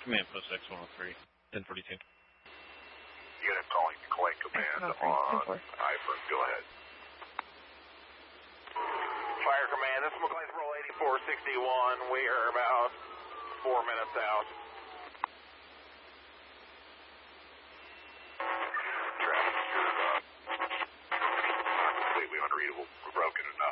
Command post X-103, 1042. Unit calling to collect command on Iford. Go ahead. Fire command, this is McLean Roll 8461. We are about 4 minutes out. Traffic, you're completely unreadable. We're broken at